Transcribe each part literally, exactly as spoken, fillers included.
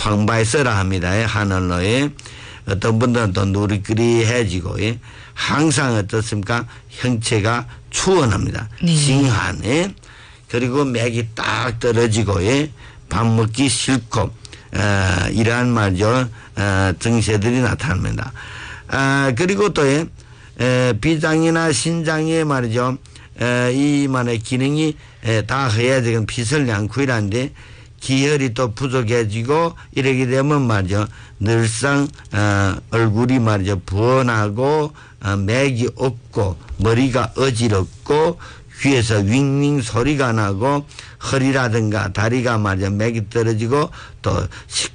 황바이서라 합니다. 예, 하늘로. 예. 어떤 분들은 또 누리끼리해지고 예. 항상 어떻습니까? 형체가 추원합니다. 네. 싱한. 예. 그리고 맥이 딱 떨어지고 예. 밥 먹기 싫고 어, 이러한 말이죠. 어, 증세들이 나타납니다. 아, 그리고 또 예. 에, 비장이나 신장에 말이죠. 에, 이만의 기능이 에, 다 해야 되는 비설량쿠이라는데 기혈이 또 부족해지고 이러게 되면 말이죠. 늘상 어, 얼굴이 말이죠. 부어나고 어, 맥이 없고 머리가 어지럽고 귀에서 윙윙 소리가 나고 허리라든가 다리가 말이죠. 맥이 떨어지고 또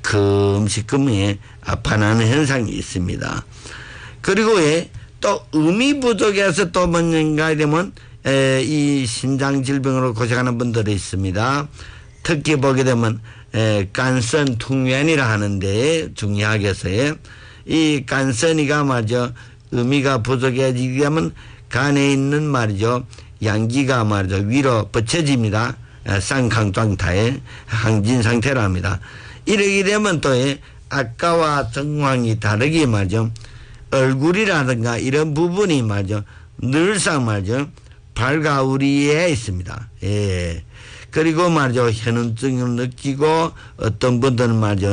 시큼시큼히 아파나는 현상이 있습니다. 그리고 예, 또 음이 부족해서 또 뭔가 되면 에, 이 신장 질병으로 고생하는 분들이 있습니다. 특히 보게 되면 에, 간선 퉁면이라 하는데 중요하겠어요. 이 간선이가 말이죠. 음이가 부족해지게 되면 간에 있는 말이죠. 양기가 말이죠. 위로 뻗쳐집니다. 쌍강장타에 항진 상태라 합니다. 이러게 되면 또 에, 아까와 정황이 다르게 말이죠. 얼굴이라든가 이런 부분이 말이죠. 늘상 말이죠. 발가우리에 있습니다. 예. 그리고 말이죠. 현운증을 느끼고 어떤 분들은 말이죠.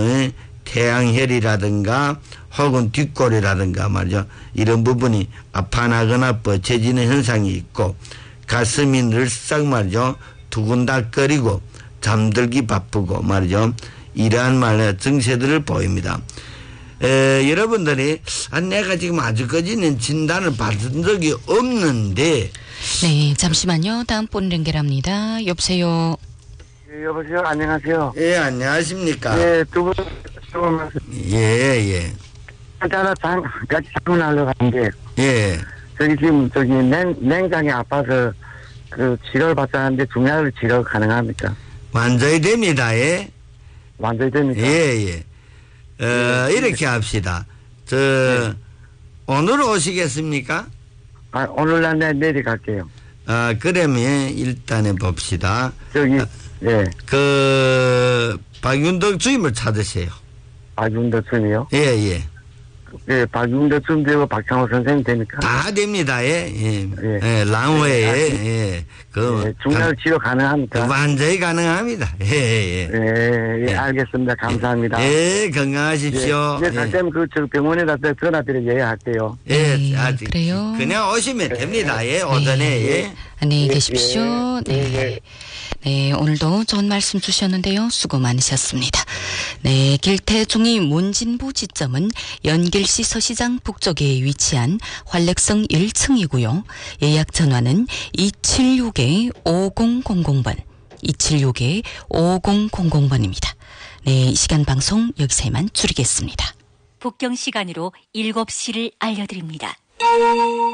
태양혈이라든가 혹은 뒷골이라든가 말이죠. 이런 부분이 아파나거나 뻗쳐지는 현상이 있고 가슴이 늘상 말이죠. 두근닥거리고 잠들기 바쁘고 말이죠. 이러한 말의 증세들을 보입니다. 에, 여러분들이 아, 내가 지금 아직까지는 진단을 받은 적이 없는데 네, 잠시만요. 다음 분 연결합니다. 여보세요. 예, 여보세요. 안녕하세요. 예, 안녕하십니까. 예, 두 분, 조금, 예, 예. 따라 장, 같이 장문하러 가는데, 예. 저기 지금, 저기, 냉, 냉장이 아파서, 그, 치료를 받자 하는데, 중약을 치료 가능합니까? 완전히 됩니다. 예. 완전히 됩니까? 예, 예. 어, 예. 이렇게 합시다. 저, 예. 오늘 오시겠습니까? 아, 오늘날 내, 내일 갈게요. 아, 그러면 일단은 봅시다. 저기, 아, 예. 그, 박윤덕 주임을 찾으세요. 박윤도 춤이요? 예, 예. 예, 박윤도 춤 되고 박창호 선생님 됩니까? 다 됩니다. 예, 예. 예. 예, 랑호에, 예. 예. 그, 예, 중약을 치료 가능합니까? 완전히 가능합니다. 예, 예. 예, 예, 예. 알겠습니다. 감사합니다. 예, 건강하십시오. 예, 갈 때면 그, 저 병원에다 전화 드려 예약할게요. 예, 네, 아직 그래요? 그냥 오시면 됩니다. 예, 오전에, 예. 안녕히 예, 계십시오. 예, 네. 예. 네, 오늘도 좋은 말씀 주셨는데요. 수고 많으셨습니다. 네, 길태중이 문진부 지점은 연길시 서시장 북쪽에 위치한 활력성 일 층이고요. 예약 전화는 이칠육 오공공공 번, 이칠육 오공공공 번입니다. 네, 이 시간 방송 여기서 이만 줄이겠습니다. 북경 시간으로 일곱 시를 알려드립니다.